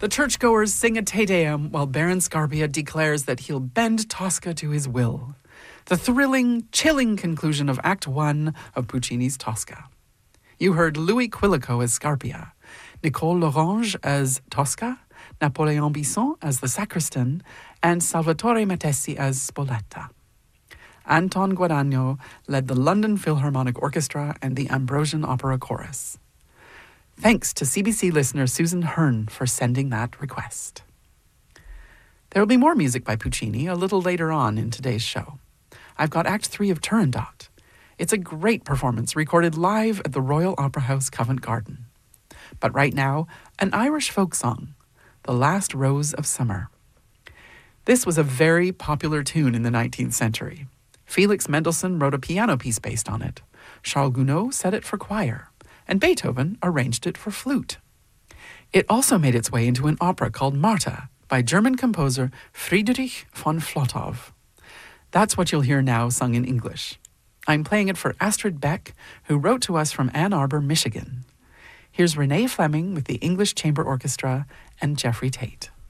The churchgoers sing a Te Deum while Baron Scarpia declares that he'll bend Tosca to his will. The thrilling, chilling conclusion of Act 1 of Puccini's Tosca. You heard Louis Quilico as Scarpia, Nicole Lorange as Tosca, Napoleon Bisson as the sacristan, and Salvatore Matesi as Spoletta. Anton Guadagno led the London Philharmonic Orchestra and the Ambrosian Opera Chorus. Thanks to CBC listener Susan Hearn for sending that request. There will be more music by Puccini a little later on in today's show. I've got Act 3 of Turandot. It's a great performance recorded live at the Royal Opera House, Covent Garden. But right now, an Irish folk song, The Last Rose of Summer. This was a very popular tune in the 19th century. Felix Mendelssohn wrote a piano piece based on it. Charles Gounod set it for choir, and Beethoven arranged it for flute. It also made its way into an opera called Martha by German composer Friedrich von Flotow. That's what you'll hear now sung in English. I'm playing it for Astrid Beck, who wrote to us from Ann Arbor, Michigan. Here's Renee Fleming with the English Chamber Orchestra and Jeffrey Tate.